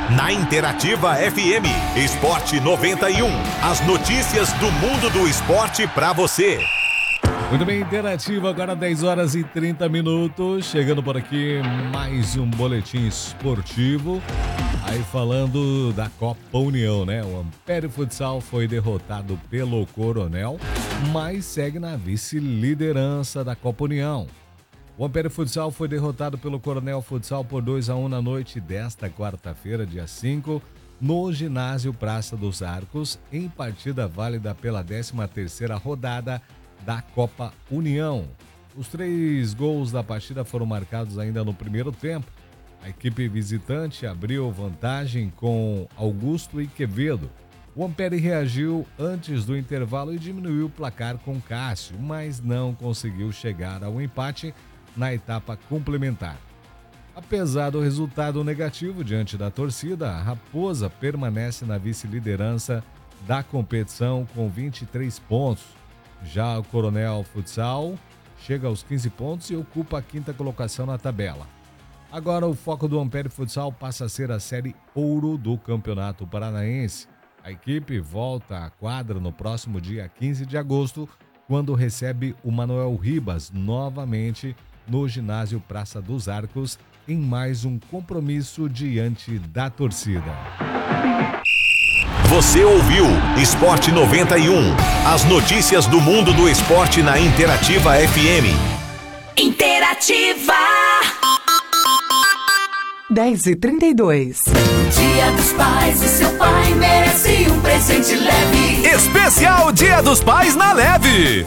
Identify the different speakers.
Speaker 1: Na Interativa FM, Esporte 91. As notícias do mundo do esporte pra você.
Speaker 2: Muito bem, Interativa, agora 10 horas e 30 minutos. Chegando por aqui mais um boletim esportivo. Aí falando da Copa União, né? O Ampere Futsal foi derrotado pelo Coronel, mas segue na vice-liderança da Copa União. O Ampere Futsal foi derrotado pelo Coronel Futsal por 2-1 na noite desta quarta-feira, dia 5, no ginásio Praça dos Arcos, em partida válida pela 13ª rodada da Copa União. Os 3 gols da partida foram marcados ainda no primeiro tempo. A equipe visitante abriu vantagem com Augusto e Quevedo. O Ampere reagiu antes do intervalo e diminuiu o placar com Cássio, mas não conseguiu chegar ao empate na etapa complementar. Apesar do resultado negativo diante da torcida, a Raposa permanece na vice-liderança da competição com 23 pontos. Já o Coronel Futsal chega aos 15 pontos e ocupa a 5ª colocação na tabela. Agora o foco do Ampere Futsal passa a ser a Série Ouro do Campeonato Paranaense. A equipe volta à quadra no próximo dia 15 de agosto, quando recebe o Manuel Ribas novamente no ginásio Praça dos Arcos, em mais um compromisso diante da torcida.
Speaker 1: Você ouviu Esporte 91. As notícias do mundo do esporte na Interativa FM.
Speaker 3: Interativa.
Speaker 4: 10h32.
Speaker 3: Dia dos Pais, o seu pai merece um presente leve.
Speaker 5: Especial Dia dos Pais na Leve.